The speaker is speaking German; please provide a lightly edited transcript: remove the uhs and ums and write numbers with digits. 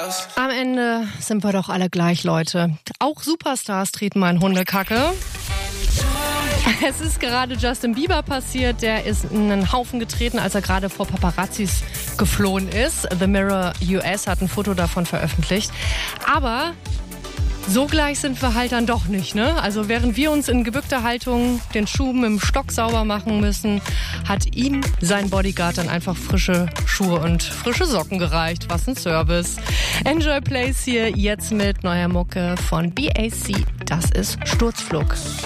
Am Ende sind wir doch alle gleich, Leute. Auch Superstars treten mal in Hundekacke. Es ist gerade Justin Bieber passiert. Der ist in einen Haufen getreten, als er gerade vor Paparazzis geflohen ist. The Mirror US hat ein Foto davon veröffentlicht. Aber so gleich sind wir halt dann doch nicht, ne? Also während wir uns in gebückter Haltung den Schuh mit dem Stock sauber machen müssen, hat ihm sein Bodyguard dann einfach frische Schuhe und frische Socken gereicht. Was ein Service. Enjoy Place hier jetzt mit neuer Mucke von BAC. Das ist Sturzflug.